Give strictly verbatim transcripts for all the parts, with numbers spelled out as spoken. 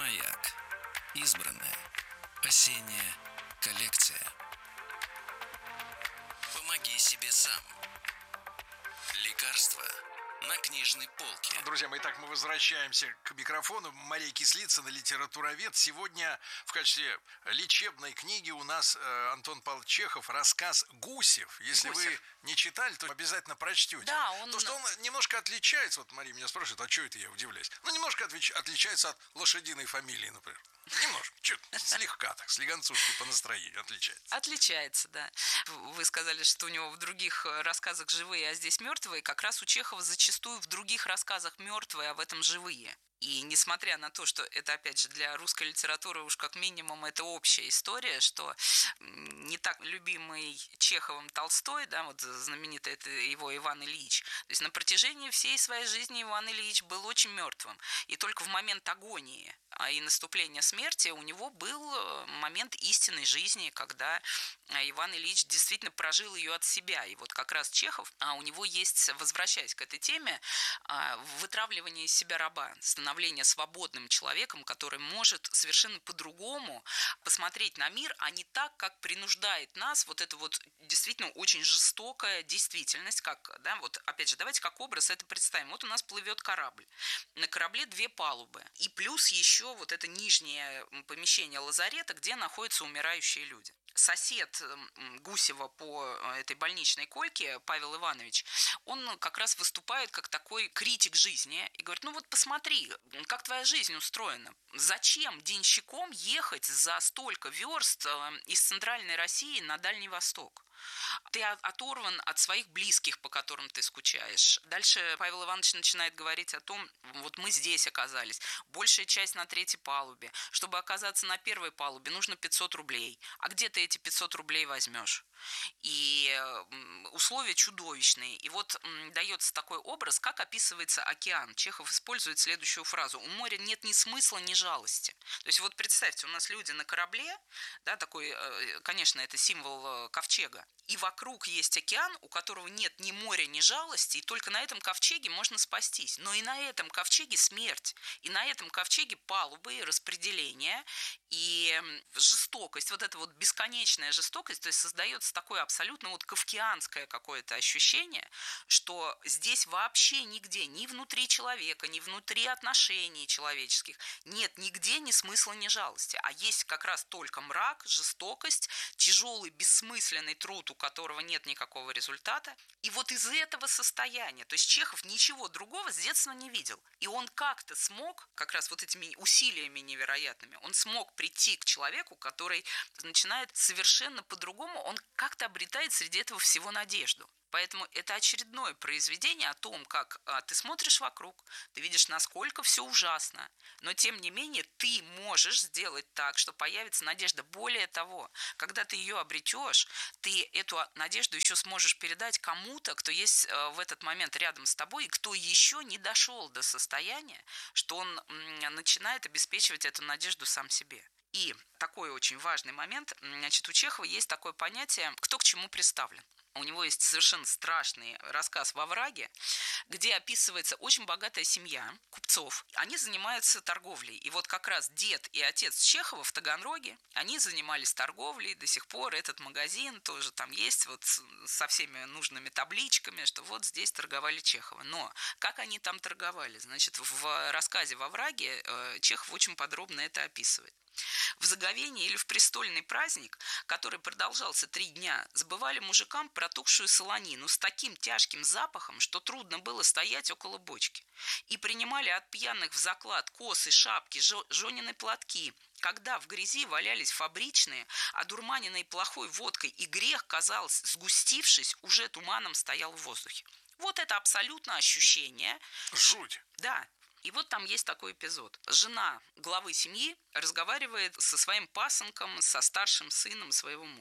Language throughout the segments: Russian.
Маяк. Избранное. Осенняя коллекция. Помоги себе сам. Лекарства на книжной полке. Друзья мои, итак, мы возвращаемся к микрофону. Мария Кислицына, литературовед. Сегодня в качестве лечебной книги у нас э, Антон Павлович Чехов, рассказ «Гусев». Если Гусев. вы не читали, то обязательно прочтете. Да, он... То, что он немножко отличается, вот Мария меня спрашивает, а что это я удивляюсь? Ну, немножко отвеч... отличается от лошадиной фамилии, например. Немножко, чуть, слегка так, слегонцушки по настроению отличается. Отличается, да. Вы сказали, что у него в других рассказах живые, а здесь мертвые. Как раз у Чехова зачастую в других рассказах мертвые, а в этом живые. И несмотря на то, что это, опять же, для русской литературы уж как минимум это общая история, что не так любимый Чеховым Толстой, да, вот знаменитый это его Иван Ильич, то есть на протяжении всей своей жизни Иван Ильич был очень мертвым. И только в момент агонии и наступления смерти у него был момент истинной жизни, когда Иван Ильич действительно прожил ее от себя. И вот как раз Чехов, а у него есть, возвращаясь к этой теме, вытравливание из себя раба, становление свободным человеком, который может совершенно по-другому посмотреть на мир, а не так, как принуждает нас вот эта вот действительно очень жестокая действительность, как, да, вот опять же, давайте как образ это представим. Вот у нас плывет корабль. На корабле две палубы. И плюс еще вот это нижнее помещение лазарета, где находятся умирающие люди. Сосед Гусева по этой больничной койке, Павел Иванович, он как раз выступает как такой критик жизни и говорит, ну вот посмотри, как твоя жизнь устроена. Зачем денщиком ехать за столько верст из центральной России на Дальний Восток? Ты оторван от своих близких, по которым ты скучаешь. Дальше Павел Иванович начинает говорить о том, вот мы здесь оказались, большая часть на третьей палубе. Чтобы оказаться на первой палубе, нужно пятьсот рублей. А где ты эти пятьсот рублей возьмешь? И условия чудовищные. И вот дается такой образ, как описывается океан. Чехов использует следующую фразу. У моря нет ни смысла, ни жалости. То есть вот представьте, у нас люди на корабле, да, такой, конечно, это символ ковчега, и вокруг есть океан, у которого нет ни моря, ни жалости, и только на этом ковчеге можно спастись. Но и на этом ковчеге смерть, и на этом ковчеге палубы, и распределение, и жестокость, вот эта вот бесконечная жестокость, то есть создается такое абсолютно вот кавкианское какое-то ощущение, что здесь вообще нигде, ни внутри человека, ни внутри отношений человеческих, нет нигде ни смысла, ни жалости, а есть как раз только мрак, жестокость, тяжелый, бессмысленный труд, у которого нет никакого результата. И вот из этого состояния, то есть Чехов ничего другого с детства не видел. И он как-то смог, как раз вот этими усилиями невероятными, он смог прийти к человеку, который начинает совершенно по-другому, он как-то обретает среди этого всего надежду. Поэтому это очередное произведение о том, как а, ты смотришь вокруг, ты видишь, насколько все ужасно, но тем не менее ты можешь сделать так, что появится надежда. Более того, когда ты ее обретешь, ты эту надежду еще сможешь передать кому-то, кто есть а, в этот момент рядом с тобой, и кто еще не дошел до состояния, что он м, начинает обеспечивать эту надежду сам себе. И такой очень важный момент, значит, у Чехова есть такое понятие «кто к чему приставлен». У него есть совершенно страшный рассказ «Во враге», где описывается очень богатая семья купцов. Они занимаются торговлей. И вот как раз дед и отец Чехова в Таганроге, они занимались торговлей. До сих пор этот магазин тоже там есть вот со всеми нужными табличками, что вот здесь торговали Чехова. Но как они там торговали? Значит, в рассказе «Во враге» Чехов очень подробно это описывает. В заговение или в престольный праздник, который продолжался три дня, сбывали мужикам протухшую солонину с таким тяжким запахом, что трудно было стоять около бочки. И принимали от пьяных в заклад косы, шапки, жонины платки. Когда в грязи валялись фабричные, одурманенные плохой водкой, и грех, казалось, сгустившись, уже туманом стоял в воздухе. Вот это абсолютно ощущение. Жуть. Да. И вот там есть такой эпизод. Жена главы семьи разговаривает со своим пасынком, со старшим сыном своего мужа.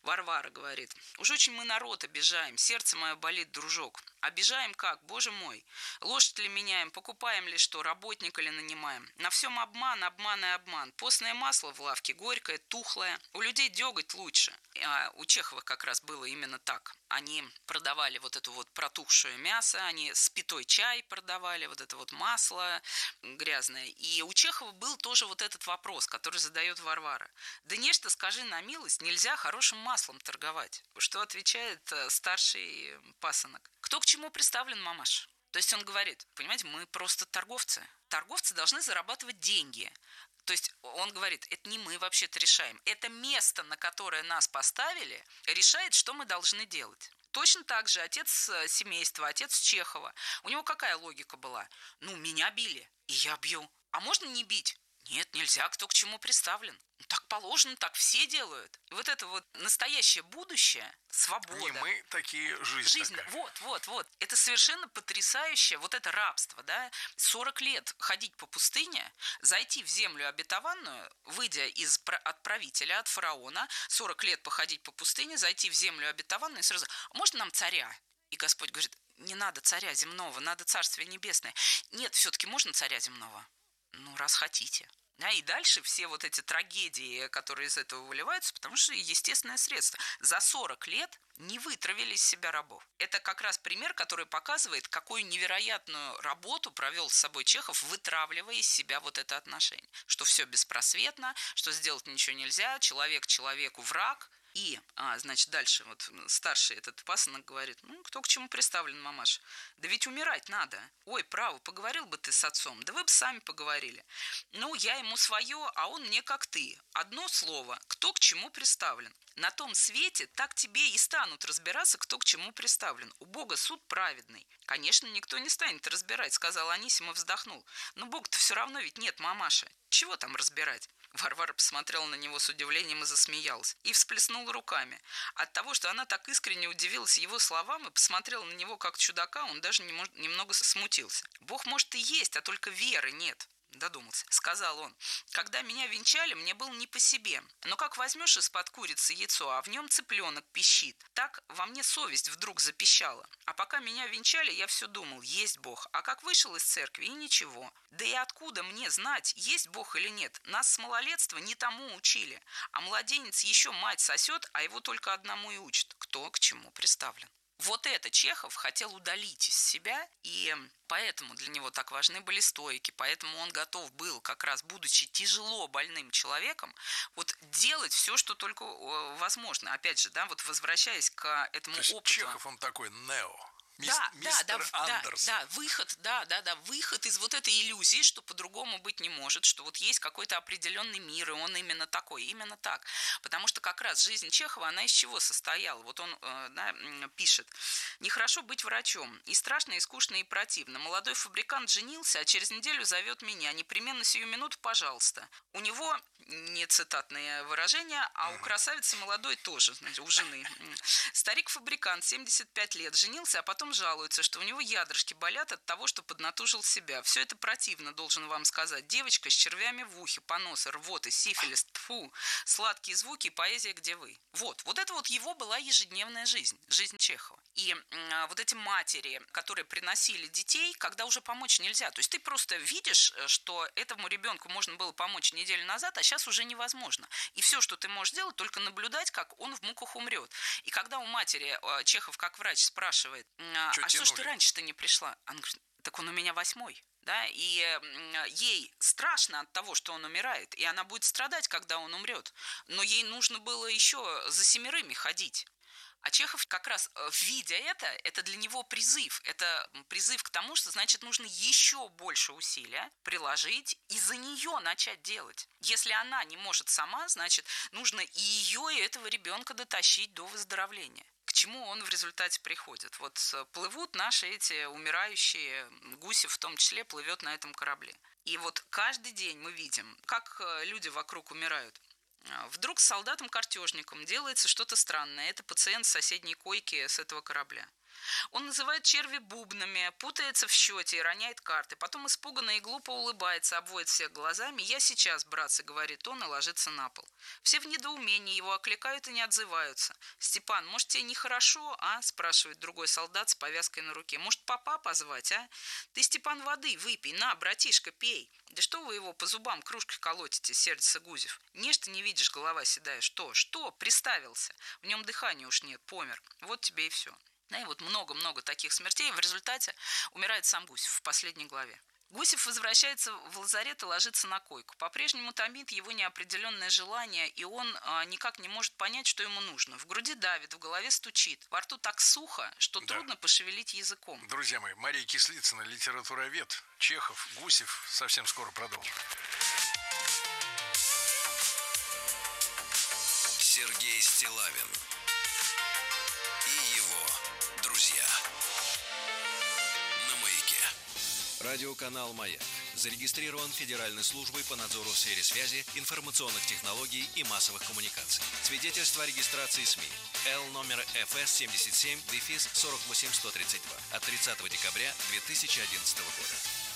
Варвара говорит: «Уж очень мы народ обижаем, сердце мое болит, дружок. Обижаем как, боже мой? Лошадь ли меняем, покупаем ли что, работника ли нанимаем? На всем обман, обман и обман. Постное масло в лавке горькое, тухлое. У людей деготь лучше». А у Чехова как раз было именно так. Они продавали вот это вот протухшее мясо, они спитой чай продавали, вот это вот масло грязное. И у Чехова был тоже вот этот вопрос, который задает Варвара. «Да нечто, скажи на милость, нельзя хорошим маслом торговать». Что отвечает старший пасынок? «Кто к чему приставлен, мамаш?» То есть он говорит: понимаете, мы просто торговцы. Торговцы должны зарабатывать деньги. То есть он говорит, это не мы вообще-то решаем. Это место, на которое нас поставили, решает, что мы должны делать. Точно так же отец семейства, отец Чехова. У него какая логика была? Ну, меня били, и я бью. А можно не бить? Нет, нельзя, кто к чему приставлен. Ну, так положено, так все делают. И вот это вот настоящее будущее, свобода. Не мы такие, жизнь, Жизнь, такая. вот, вот, вот. Это совершенно потрясающее, вот это рабство, да. сорок лет ходить по пустыне, зайти в землю обетованную, выйдя из от правителя, от фараона, сорок лет походить по пустыне, зайти в землю обетованную и сразу: «А можно нам царя?» И Господь говорит: не надо царя земного, надо царствие небесное. Нет, все-таки можно царя земного? Ну, раз хотите. Да, и дальше все вот эти трагедии, которые из этого выливаются, потому что естественное средство. За сорок лет не вытравили из себя рабов. Это как раз пример, который показывает, какую невероятную работу провел с собой Чехов, вытравливая из себя вот это отношение. Что все беспросветно, что сделать ничего нельзя, человек человеку враг. И, а, значит, дальше вот старший этот пасынок говорит: ну, кто к чему приставлен, мамаш? Да ведь умирать надо. Ой, право, поговорил бы ты с отцом, да вы бы сами поговорили. Ну, я ему свое, а он мне как ты. Одно слово: кто к чему приставлен. На том свете так тебе и станут разбираться, кто к чему приставлен. У Бога суд праведный. Конечно, никто не станет разбирать, сказал Анисим и вздохнул. Но Бога-то все равно ведь нет, мамаша. Чего там разбирать? Варвара посмотрела на него с удивлением и засмеялась. И всплеснула руками. От того, что она так искренне удивилась его словам и посмотрела на него как чудака, он даже немного смутился. Бог, может, и есть, а только веры нет. Додумался. Сказал он: когда меня венчали, мне было не по себе. Но как возьмешь из-под курицы яйцо, а в нем цыпленок пищит, так во мне совесть вдруг запищала. А пока меня венчали, я все думал: есть Бог. А как вышел из церкви, и ничего. Да и откуда мне знать, есть Бог или нет? Нас с малолетства не тому учили. А младенец еще мать сосет, а его только одному и учат: кто к чему приставлен. Вот это Чехов хотел удалить из себя, и поэтому для него так важны были стойки, поэтому он готов был, как раз будучи тяжело больным человеком, вот делать все, что только возможно. Опять же, да, вот возвращаясь к этому То есть опыту. Чехов, он такой нео. Да, мистер да, да, Андерс. да, да, выход, да, да, да, выход из вот этой иллюзии, что по-другому быть не может, что вот есть какой-то определенный мир, и он именно такой, именно так. Потому что как раз жизнь Чехова, она из чего состояла? Вот он э, да, пишет: «Нехорошо быть врачом, и страшно, и скучно, и противно. Молодой фабрикант женился, а через неделю зовет меня. Непременно сию минуту, пожалуйста». У него не цитатное выражение, а у красавицы молодой тоже, значит, у жены. Старик-фабрикант, семьдесят пять лет, женился, а потом жалуется, что у него ядрышки болят от того, что поднатужил себя. Все это противно, должен вам сказать. Девочка с червями в ухе, поносы, рвоты, сифилис, тфу, сладкие звуки и поэзия, где вы. Вот, вот это вот его была ежедневная жизнь, жизнь Чехова. И э, вот эти матери, которые приносили детей, когда уже помочь нельзя. То есть ты просто видишь, что этому ребенку можно было помочь неделю назад, а сейчас уже невозможно. И все, что ты можешь делать, только наблюдать, как он в муках умрет. И когда у матери э, Чехов как врач спрашивает: а что, что ж ты раньше-то не пришла? Она говорит: так он у меня восьмой. Да? И э, ей страшно от того, что он умирает, и она будет страдать, когда он умрет. Но ей нужно было еще за семерыми ходить. А Чехов как раз, видя это, это для него призыв. Это призыв к тому, что, значит, нужно еще больше усилия приложить и за нее начать делать. Если она не может сама, значит, нужно и ее, и этого ребенка дотащить до выздоровления. К чему он в результате приходит? Вот плывут наши эти умирающие, Гусев в том числе плывет на этом корабле. И вот каждый день мы видим, как люди вокруг умирают. Вдруг с солдатом-картежником делается что-то странное. Это пациент с соседней койки с этого корабля. Он называет черви бубнами, путается в счете и роняет карты. Потом испуганно и глупо улыбается, обводит всех глазами. «Я сейчас, братцы», — говорит он и ложится на пол. Все в недоумении его окликают и не отзываются. «Степан, может, тебе нехорошо, а?» — спрашивает другой солдат с повязкой на руке. «Может, папа позвать, а? Ты, Степан, воды выпей, на, братишка, пей». «Да что вы его по зубам кружкой колотите?» — сердится Гузев. «Не ж ты не видишь, голова седая. Что? Что? Приставился. В нем дыхания уж нет, помер. Вот тебе и все». Да, и вот много-много таких смертей. В результате умирает сам Гусев в последней главе. Гусев возвращается в лазарет и ложится на койку. По-прежнему томит его неопределенное желание, и он а, никак не может понять, что ему нужно. В груди давит, в голове стучит. Во рту так сухо, что Да. трудно пошевелить языком. Друзья мои, Мария Кислицына, литературовед, Чехов, Гусев. Совсем скоро продолжим. Сергей Стиллавин и его друзья на Маяке. Радиоканал «Маяк» зарегистрирован Федеральной службой по надзору в сфере связи, информационных технологий и массовых коммуникаций. Свидетельство о регистрации СМИ Л номер эф эс семьдесят семь сорок восемь сто тридцать два от тридцатого декабря две тысячи одиннадцатого года.